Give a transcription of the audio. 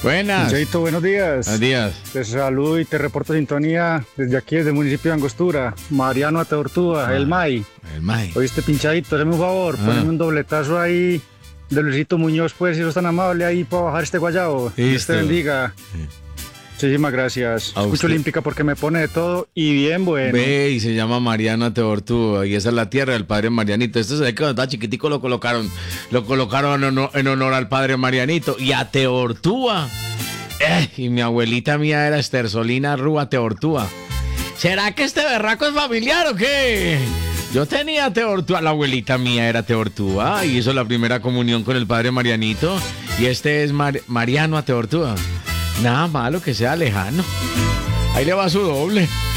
Buenas. Cheito, buenos días. Buenos días. Te saludo y te reporto sintonía desde aquí, desde el municipio de Angostura. Mariano Ateortúa, el MAI. El Mae. Oíste, pinchadito, hazme un favor, poneme un dobletazo ahí de Luisito Muñoz, pues, si sos tan amable ahí para bajar este guayabo. Dios te bendiga. Muchísimas gracias. A Escucho usted. Olímpica porque me pone de todo y bien bueno. Ve, y se llama Mariano Ateortúa, y esa es la tierra del padre Marianito. Este se ve que cuando estaba chiquitico lo colocaron en honor al padre Marianito. Y Ateortúa. Y mi abuelita mía era Estersolina Rúa Ateortúa. ¿Será que este berraco es familiar o qué? Yo tenía Ateortúa, la abuelita mía era Ateortúa y hizo la primera comunión con el padre Marianito. Y este es Mariano Ateortúa. Nada malo que sea lejano. Ahí le va su doble.